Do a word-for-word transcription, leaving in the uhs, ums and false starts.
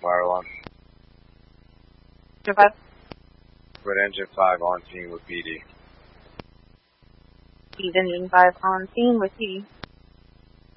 fire alarm. Engine five. Red Engine five on scene with P D. He's Engine five on scene with P D.